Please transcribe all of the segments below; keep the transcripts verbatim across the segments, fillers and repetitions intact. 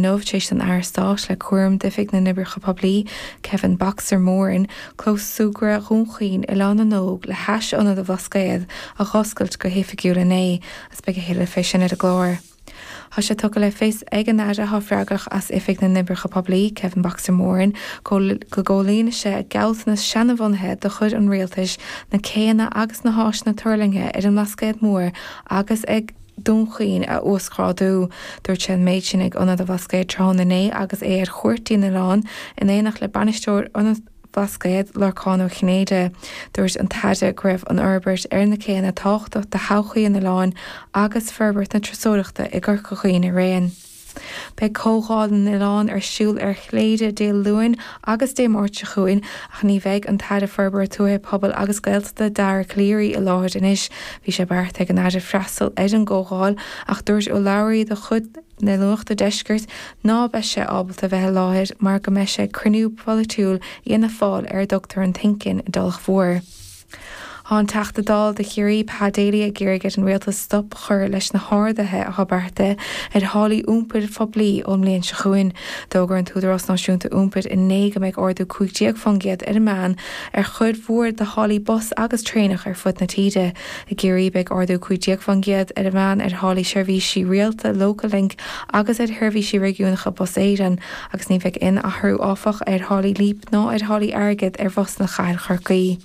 nómh tééis an airstáit le cuam difig na nibrecha poblí Kevin Boxer Morin clós súgra rúnchaoin i lán an nóg le heis anna do bhoscaid a ghoscailt go héifigiúil in é as be go héile fésin ar a glóir. Tá sé tugadh le fés ag an áide thofreagach as ifig na nibrecha poblí Kevin Boxer Morin go ggólíonn sé gealtanas seanmhonthe do chud an rialtais na céanna agus na háis na tuirlinge ar an lascaid mór agus ag dúnchaoin a oscráidú dúirt sin méid sin ag anna do bhoscaid trán in é agus é ar chuirtíí na lán in éanaach le banisteoir anna Vascaid Larcano Chnéide dúirt an taide greibh an Herbert ar na céanna táachta de háchaí in na láin agus ferbert na trasóireachta i gcurcachaoin i réan. Bei cóáin i lán ar siúil ar chléide dé luin agus dé mórte chuin ach ní bheith an taide ferbert túthe pobl agus gailta dar clíirí i láthir inis bhí sé bart ag an aidir freastal ag an ggóáil ach dúirt ó labhraí do chud na luachta deisgurt ná be sé ábalta bheith láthir mar go me sé cruniú politúil dhéana fáil ar doctor an thinkin i dulch mhór. Tá an teachta dal de chiirí padéala a ggéirigh an réaltas stop chur leis na háirdathe a chabarta ar hálaí úmpaid foblí ómlíonn se chuin dógur an túidir náisiúnta úmpaid in néga meid ordú cuaigdíag fangiad ar man ar chud mhór de hálaí bus agus trénach ar fud na tíide a géirí beag ordú cuaigdíag fangiad ar man ar hálaí seirbhísí rialta local link agus ar thuirbhísí régiúnacha bus éireann agus ní bheith in a thhrú áfach ar hálaí líp ná ar hálaí airgid ar bhos na chail chorcaí.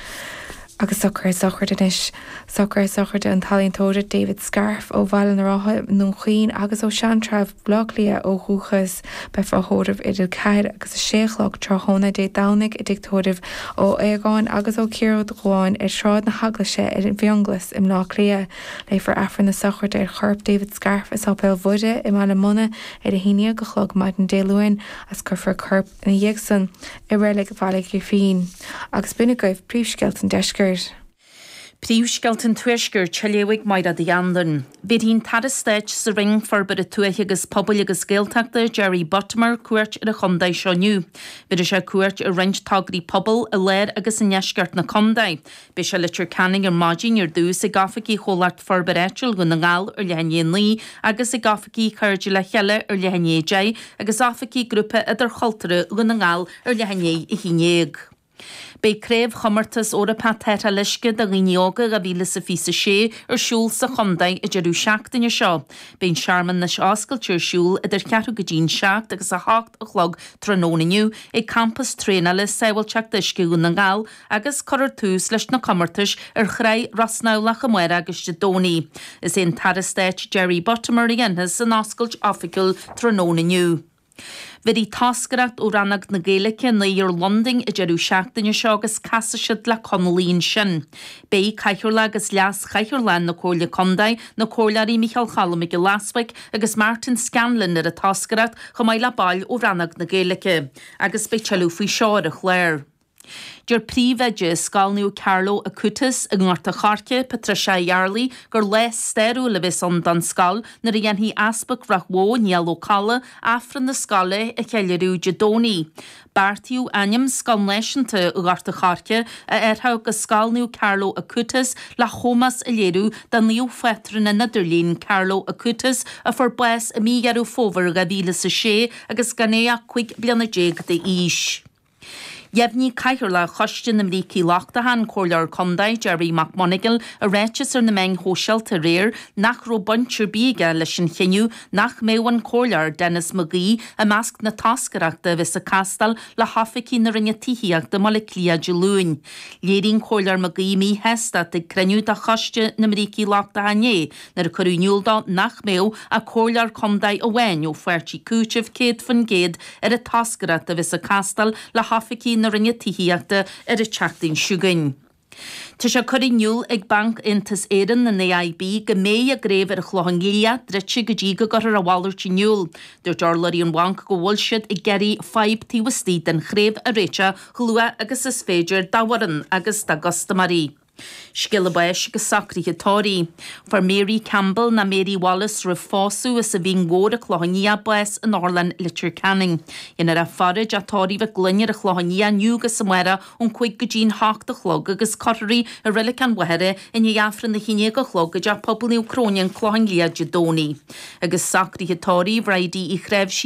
Agus soccer soccer denis soccer soccer de an taliontóide David Scarf ó bhhail an rátha nó chuoin agus ó seantrah bloglia ó thuchas be fáthóibh idir cair agus a séchlach trthóna dé danig i dictóibh ó éagáin agus ó círód gháin ar sráid na haglaise ar an bheonglas im lá lia le for affran na soccer ar chorp David Scarf is ápéil bhuide i mála muna ar a híine go chlog maid an déluin as chufar chorp na dhéagsan i réile go bhhaigh go féin agus buna goibh príomhsceilt an deisceir. Príomhsceilt an tuaisceir teléigh maid a dhéandan. Bhí hín tarastéit sa ring forbad a tuaithe agus pobl agus géalteachta Jerry Buttimer cuairt ar a chundaid seoniu. Bhí sé cuairt ar roinnt tagarí pobl a léir agus in neisceart na chundaid. Bhí sé litir canning ar maidin ar dús i gafaí cholacht forbad éitiil go na ngáil ar lehanné lí agus i gafaí chuirde le cheile ar lehanné dé agus afaí grúpa idir choltere go na ngáil ar lehanné i hínéag. Bei créibh chomartas óra patéta leisce a ghuineoga a bhíle sa físa sé ar siúl sa chundaid i deireadh seachtaine seo. Bín searman na seáscailtear siúl idir ceatú go dín seacht agus a hácht a chlog trónóniniu ag campus tréna le saoilteach deisce go na ngáil agus chorar tús leis na chomartas ar chraid rasnála chamuir agus de dóní. Is éon tarastéit Jerry Buttimer i ghentas san oscailt oficiúil trónóniniu. Bhí tascaracht ó rannag na Gaeilge na ar London i deireadh seachtaine seo agus casaisiid le conlíonn sin. Bé caiithirla agus leas caiithirla na cóirla condaid na cóirlaí Michael Challam go Laswick agus Martin Scanlon ar a tascaracht chumaid le bail ó rannag na Gaeilge agus be teilú faoi seoir a chléir. Deir príomheide scáilniú Carlo Acutis a gnáirta charce Patricia Yarley gur les stérú le bheits an dan scáil na a dhéanhí aspach rachmó níl locala afran na scáile a cheilirú Jadóní. Bartiú anim scáilnéisianta a gnáirta charce a airtha go scáilniú Carlo Acutis le chomas a léirú den líú fetrin na Nidirlín Carlo Acutis a for bues a mígarú fóver a bhíle sa sé agus gannéach chuig bliana déag de ís. Jefní caiithirla chostin am rící lachtahan cóirlear condaid Jerry McMonigal a réitis ar na meng hóseilta réir nach ro buntir bíige leis sin chiniu nach méhan cóirlear Dennis McGee a measc na tascaraachta vis a castal le haficí na rinne tíhiíachta mala clia de lúin. Léirín cóirlear McGee mí hesta ag creniu a choste na rící lachtahané nar a choúniúlda nach méo a cóirlear condaid a bhain ó fuirtí cútih céad fan géad ar a tascaraachta vis a castal le haficí na rinne tíhiíachta ar a teachtainn siúgain. Tá sé chuirniuúil ag bank intas éan na A I B go mé a gréibh ar a chlóhangilia dreite go dtí go gur a bhhailirtí niúil. Dúir dearlaí an bank go bhfuil siad i geirí feibhtíhastí den chréibh a réite chlua agus is féidir daharan agus da gostamarí. Skille bais go sacríthe tóí. For Mary Campbell na Mary Wallace ra fású is a bhín góir a chláhaní bais an Orlan litir canning. Inar a farid a tóí bheith glunnear a chláhaní nniugus sa muire ón chuig go dín hácht a chlog agus choirí a riile can wehere in dheafran na chiné go chlog a de poblí Ucrónian chláhanlíad Jadóní. Agus sacríthe tóí bhraidí i chréibh